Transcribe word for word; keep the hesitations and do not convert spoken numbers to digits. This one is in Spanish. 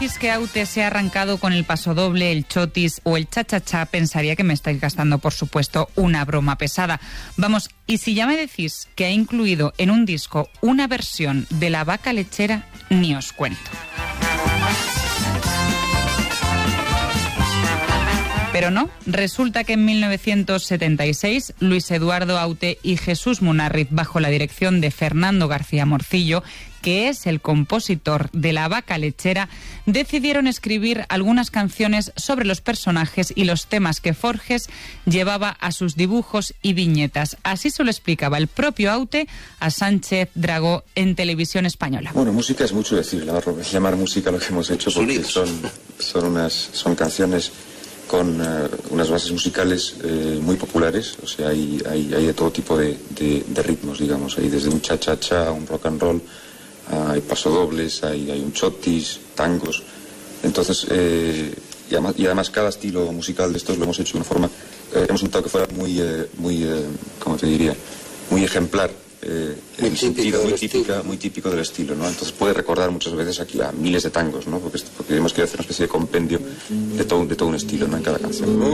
Que Aute se ha arrancado con el pasodoble, el chotis o el cha-cha-cha, pensaría que me estáis gastando, por supuesto, una broma pesada. Vamos, y si ya me decís que ha incluido en un disco una versión de La Vaca Lechera, ni os cuento. Pero no, resulta que en mil novecientos setenta y seis Luis Eduardo Aute y Jesús Munarriz, bajo la dirección de Fernando García Morcillo, que es el compositor de La Vaca Lechera, decidieron escribir algunas canciones sobre los personajes y los temas que Forges llevaba a sus dibujos y viñetas. Así se lo explicaba el propio Aute a Sánchez Dragó en Televisión Española. Bueno, música es mucho decir, llamar música lo que hemos hecho, porque son, son, unas, son canciones con uh, unas bases musicales eh, muy populares, o sea, hay, hay, hay de todo tipo de, de, de ritmos, digamos, hay desde un cha-cha-cha, un rock and roll, uh, hay pasodobles, hay, hay un chotis, tangos, entonces, eh, y, además, y además cada estilo musical de estos lo hemos hecho de una forma, eh, hemos intentado que fuera muy, eh, muy eh, ¿cómo te diría?, muy ejemplar, eh, muy, en típico sentido, muy, típica, estilo. muy típico del estilo, ¿no? Entonces puede recordar muchas veces aquí a miles de tangos, ¿no? Porque, porque hemos querido hacer una especie de compendio de todo, de todo un estilo, ¿no?, en cada canción.